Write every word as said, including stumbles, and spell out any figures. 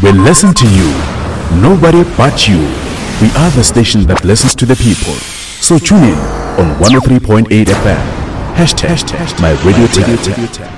We listen to you. Nobody but you. We are the station that listens to the people. So tune in on one oh three point eight F M. Hashtag, hashtag my radio tag.